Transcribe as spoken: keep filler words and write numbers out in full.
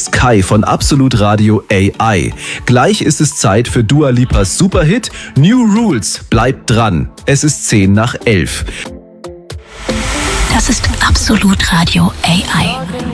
ist Kai von Absolut Radio A I. Gleich ist es Zeit für Dua Lipas Superhit New Rules. Bleibt dran. Es ist zehn nach elf. Das ist Absolut Radio A I.